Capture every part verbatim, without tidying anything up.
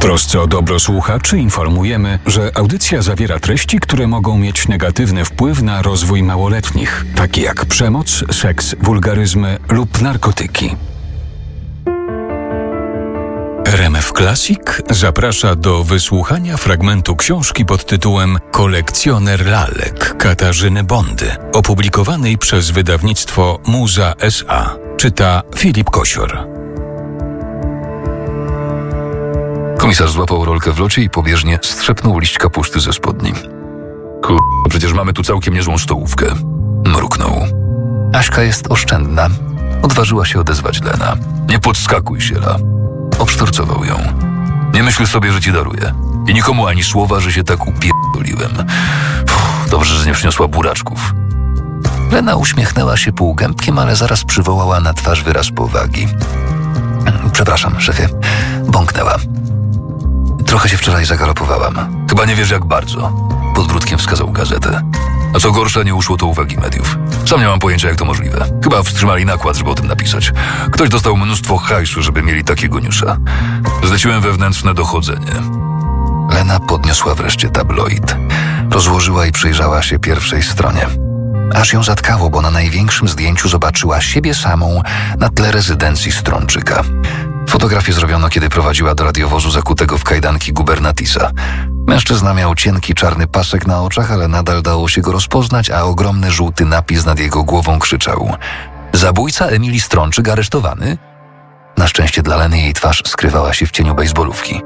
trosce o dobro słuchaczy informujemy, że audycja zawiera treści, które mogą mieć negatywny wpływ na rozwój małoletnich, takie jak przemoc, seks, wulgaryzmy lub narkotyki. R M F Classic zaprasza do wysłuchania fragmentu książki pod tytułem Kolekcjoner lalek Katarzyny Bondy, opublikowanej przez wydawnictwo Muza S A. Czyta Filip Kosior. Komisarz złapał rolkę w locie i pobieżnie strzepnął liść kapusty ze spodni. Kur... przecież mamy tu całkiem niezłą stołówkę. Mruknął. Aśka jest oszczędna. Odważyła się odezwać Lena. Nie podskakuj się, La. Obsztorcował ją. Nie myśl sobie, że ci daruję. I nikomu ani słowa, że się tak upierdoliłem. Puh, dobrze, że nie przyniosła buraczków. Lena uśmiechnęła się półgębkiem, ale zaraz przywołała na twarz wyraz powagi. Przepraszam, szefie. Bąknęła. Trochę się wczoraj zagalopowałam. Chyba nie wiesz jak bardzo. Podbródkiem wskazał gazetę. A co gorsza, nie uszło to uwagi mediów. Sam nie mam pojęcia, jak to możliwe. Chyba wstrzymali nakład, żeby o tym napisać. Ktoś dostał mnóstwo hajsu, żeby mieli takiego newsa. Zleciłem wewnętrzne dochodzenie. Lena podniosła wreszcie tabloid. Rozłożyła i przyjrzała się pierwszej stronie. Aż ją zatkało, bo na największym zdjęciu zobaczyła siebie samą na tle rezydencji Strączyka. Fotografię zrobiono, kiedy prowadziła do radiowozu zakutego w kajdanki gubernatisa. Mężczyzna miał cienki czarny pasek na oczach, ale nadal dało się go rozpoznać, a ogromny żółty napis nad jego głową krzyczał: zabójca Emilii Strączyk aresztowany? Na szczęście dla Leny jej twarz skrywała się w cieniu bejsbolówki.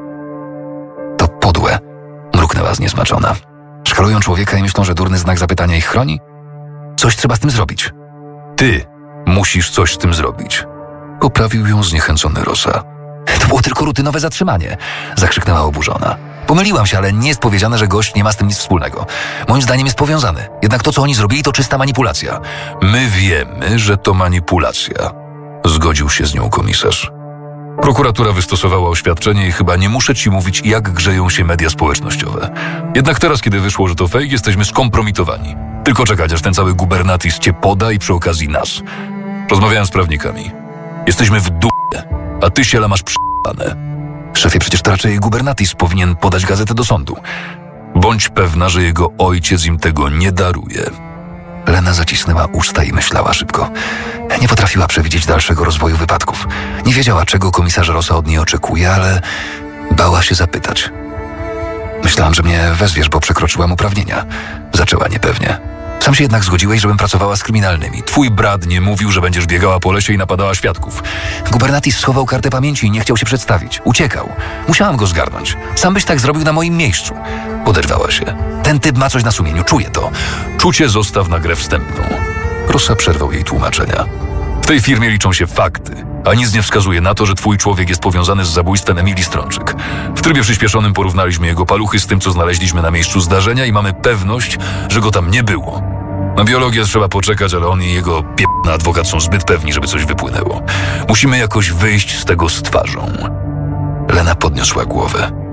To podłe, mruknęła zniesmaczona. Szkalują człowieka i myślą, że durny znak zapytania ich chroni? Coś trzeba z tym zrobić. Ty musisz coś z tym zrobić. Poprawił ją zniechęcony Rosa. To było tylko rutynowe zatrzymanie, zakrzyknęła oburzona. Pomyliłam się, ale nie jest powiedziane, że gość nie ma z tym nic wspólnego. Moim zdaniem jest powiązany. Jednak to, co oni zrobili, to czysta manipulacja. My wiemy, że to manipulacja. Zgodził się z nią komisarz. Prokuratura wystosowała oświadczenie i chyba nie muszę ci mówić, jak grzeją się media społecznościowe. Jednak teraz, kiedy wyszło, że to fake, jesteśmy skompromitowani. Tylko czekać, aż ten cały gubernatis cię poda i przy okazji nas. Rozmawiałem z prawnikami. Jesteśmy w d***e, a ty siela masz p***ane. Szefie, przecież to raczej gubernatis powinien podać gazetę do sądu. Bądź pewna, że jego ojciec im tego nie daruje. Lena zacisnęła usta i myślała szybko. Nie potrafiła przewidzieć dalszego rozwoju wypadków. Nie wiedziała, czego komisarz Rosa od niej oczekuje, ale bała się zapytać. Myślałam, że mnie wezwiesz, bo przekroczyłam uprawnienia. Zaczęła niepewnie. Sam się jednak zgodziłeś, żebym pracowała z kryminalnymi. Twój brat nie mówił, że będziesz biegała po lesie i napadała świadków. Gubernatis schował kartę pamięci i nie chciał się przedstawić. Uciekał. Musiałam go zgarnąć. Sam byś tak zrobił na moim miejscu. Poderwała się. Ten typ ma coś na sumieniu, czuję to. Czucie zostaw na grę wstępną. Rosa przerwał jej tłumaczenia. W tej firmie liczą się fakty, a nic nie wskazuje na to, że twój człowiek jest powiązany z zabójstwem Emilii Strączyk. W trybie przyspieszonym porównaliśmy jego paluchy z tym, co znaleźliśmy na miejscu zdarzenia i mamy pewność, że go tam nie było. Na biologię trzeba poczekać, ale on i jego p***ny adwokat są zbyt pewni, żeby coś wypłynęło. Musimy jakoś wyjść z tego z twarzą. Lena podniosła głowę.